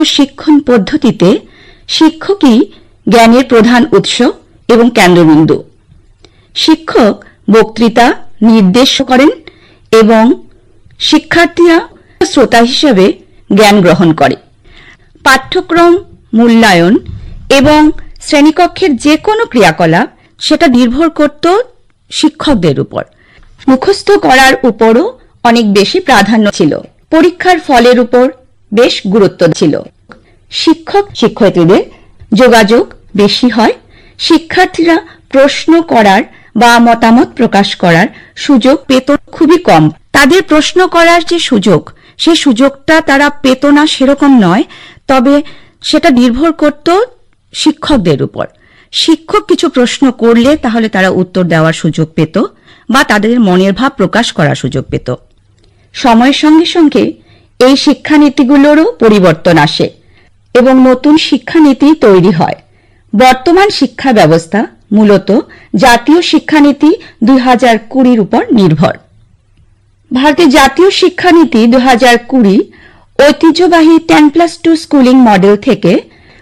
শিক্ষণ পদ্ধতিতে শিক্ষকই জ্ঞানের প্রধান উৎস এবং কেন্দ্রবিন্দু। শিক্ষক বক্তৃতা নির্দেশ করেন এবং শিক্ষার্থীরা শ্রোতা হিসেবে জ্ঞান গ্রহণ করে। পাঠ্যক্রম মূল্যায়ন এবং শ্রেণীকক্ষের যে কোনো ক্রিয়াকলাপ সেটা নির্ভর করত শিক্ষকদের উপর। মুখস্থ করার উপরও অনেক বেশি প্রাধান্য ছিল। পরীক্ষার ফলের উপর বেশ গুরুত্ব ছিল। শিক্ষক শিক্ষয়িত্রীদের যোগাযোগ বেশি হয়। শিক্ষার্থীরা প্রশ্ন করার বা মতামত প্রকাশ করার সুযোগ পেত খুবই কম। তাদের প্রশ্ন করার যে সুযোগ, সেই সুযোগটা তারা পেত না সেরকম নয়, তবে সেটা নির্ভর করত শিক্ষকদের উপর। শিক্ষক কিছু প্রশ্ন করলে তাহলে তারা উত্তর দেওয়ার সুযোগ পেত বা তাদের মনের ভাব প্রকাশ করার সুযোগ পেত। সময়ের সঙ্গে সঙ্গে এই শিক্ষানীতিগুলোরও পরিবর্তন আসে এবং নতুন শিক্ষানীতি তৈরি হয়। বর্তমান শিক্ষা ব্যবস্থা মূলত জাতীয় শিক্ষানীতি 2020 উপর নির্ভর। ভারতের জাতীয় শিক্ষানীতি 2020 ঐতিহ্যবাহী 10+2 স্কুলিং মডেল থেকে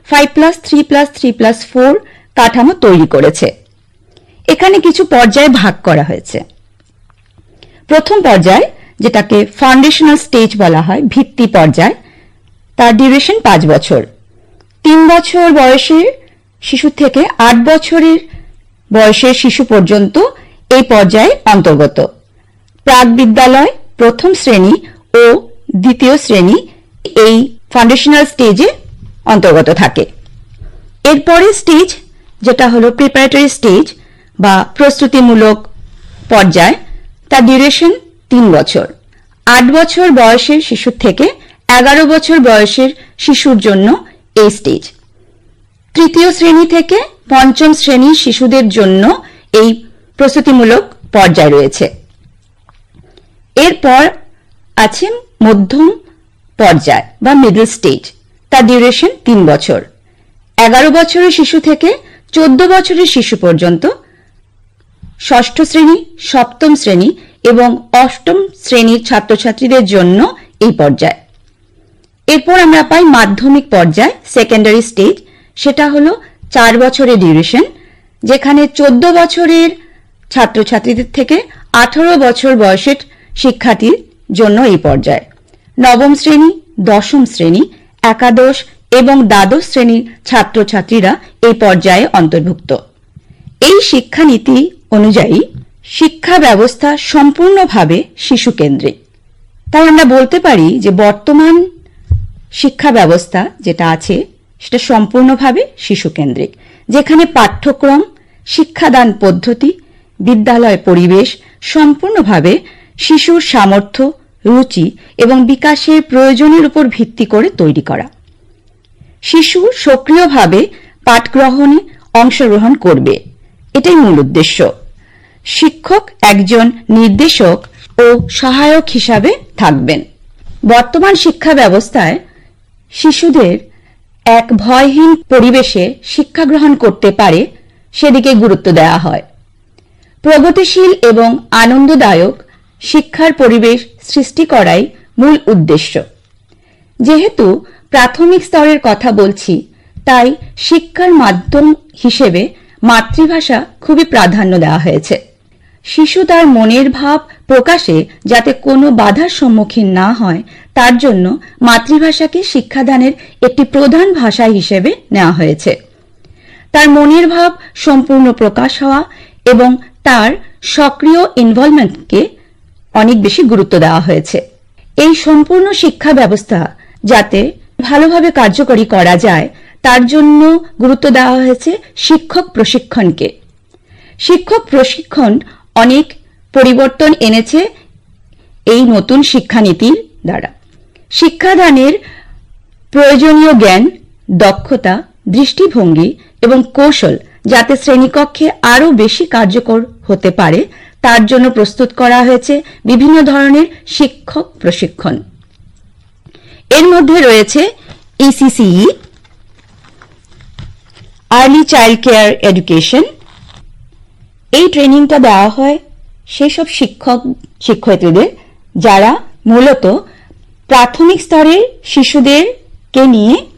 5+3+3+4 কাঠামো তৈরি করেছে। এখানে কিছু পর্যায়ে ভাগ করা হয়েছে। প্রথম পর্যায়, যেটাকে ফাউন্ডেশনাল স্টেজ বলা হয়, ভিত্তি পর্যায়, তার ডিউরেশন 5 বছর। 3 বছর বয়সের শিশু থেকে 8 বছরের বয়সের শিশু পর্যন্ত এই পর্যায়ে অন্তর্গত। প্রাক বিদ্যালয়, প্রথম শ্রেণী ও দ্বিতীয় শ্রেণী এই ফাউন্ডেশনাল স্টেজে অন্তর্গত থাকে। এরপরে স্টেজ, যেটা হলো প্রিপারেটরি স্টেজ বা প্রস্তুতিমূলক পর্যায়, তার ডিউরেশন 3 বছর। 8 বছর বয়সের শিশুর থেকে 11 বছর বয়সের শিশুর জন্য এই স্টেজ। তৃতীয় শ্রেণী থেকে পঞ্চম শ্রেণীর শিশুদের জন্য এই প্রস্তুতিমূলক পর্যায় রয়েছে। এরপর আছে মধ্যম পর্যায় বা মিডল স্টেজ, তার ডিউরেশন 3 বছর। 11 বছরের শিশু থেকে 14 বছরের শিশু পর্যন্ত ষষ্ঠ শ্রেণী, সপ্তম শ্রেণী এবং অষ্টম শ্রেণীর ছাত্রছাত্রীদের জন্য এই পর্যায়। এরপর আমরা পাই মাধ্যমিক পর্যায়, সেকেন্ডারি স্টেজ, সেটা হলো 4 বছরের ডিউরেশন, যেখানে 14 বছরের ছাত্রছাত্রীদের থেকে 18 বছর বয়সের শিক্ষার্থীর জন্য এই পর্যায়। নবম শ্রেণী, দশম শ্রেণী, একাদশ এবং দ্বাদশ শ্রেণীর ছাত্রছাত্রীরা এই পর্যায়ে অন্তর্ভুক্ত। এই শিক্ষানীতি অনুযায়ী শিক্ষা ব্যবস্থা সম্পূর্ণভাবে শিশু কেন্দ্রিক। তাই আমরা বলতে পারি যে বর্তমান শিক্ষা ব্যবস্থা যেটা আছে সেটা সম্পূর্ণভাবে শিশু কেন্দ্রিক, যেখানে পাঠ্যক্রম, শিক্ষাদান পদ্ধতি, বিদ্যালয় পরিবেশ সম্পূর্ণভাবে শিশুর সামর্থ্য, রুচি এবং বিকাশের প্রয়োজনের উপর ভিত্তি করে তৈরি করা। শিশু সক্রিয়ভাবে পাঠ গ্রহণে অংশগ্রহণ করবে, এটাই মূল উদ্দেশ্য। শিক্ষক একজন নির্দেশক ও সহায়ক হিসাবে থাকবেন। বর্তমান শিক্ষা ব্যবস্থায় শিশুদের এক ভয়হীন পরিবেশে শিক্ষা গ্রহণ করতে পারে সেদিকে গুরুত্ব দেওয়া হয়। প্রগতিশীল এবং আনন্দদায়ক শিক্ষার পরিবেশ সৃষ্টি করাই মূল উদ্দেশ্য। যেহেতু প্রাথমিক স্তরের কথা বলছি, তাই শিক্ষার মাধ্যম হিসেবে মাতৃভাষা খুবই প্রাধান্য দেওয়া হয়েছে। শিশু তার মনের ভাব প্রকাশে যাতে কোনো বাধার সম্মুখীন না হয়, তার জন্য মাতৃভাষাকে শিক্ষাদানের একটি প্রধান ভাষা হিসেবে নেওয়া হয়েছে। তার মনের ভাব সম্পূর্ণ প্রকাশ হওয়া এবং তার সক্রিয় ইনভলভমেন্টকে অনেক বেশি গুরুত্ব দেওয়া হয়েছে। এই সম্পূর্ণ শিক্ষা ব্যবস্থা যাতে ভালোভাবে কার্যকরী করা যায়, তার জন্য গুরুত্ব দেওয়া হয়েছে শিক্ষক প্রশিক্ষণকে। শিক্ষক প্রশিক্ষণ অনেক পরিবর্তন এনেছে এই নতুন শিক্ষানীতির দ্বারা। শিক্ষাদানের প্রয়োজনীয় জ্ঞান, দক্ষতা, দৃষ্টিভঙ্গি এবং কৌশল যাতে শ্রেণীকক্ষে আরও বেশি কার্যকর হতে পারে, তার জন্য প্রস্তুত করা হয়েছে বিভিন্ন ধরনের শিক্ষক প্রশিক্ষণ। এর মধ্যে রয়েছে ECCE, early child care education. এই ট্রেনিংটা দেওয়া হয় সেই সব শিক্ষক শিক্ষয়িত্রীদের যারা মূলত প্রাথমিক স্তরের শিশুদের কে নিয়ে